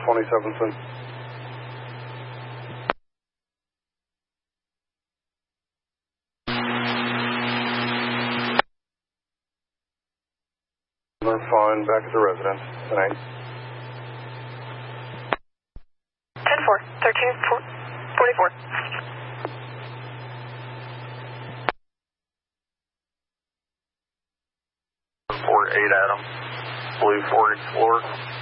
27 cents. We're fine, back at the residence. Thanks. 10-4, 13-44. 4-8 Adam, Blue 4 Explorer.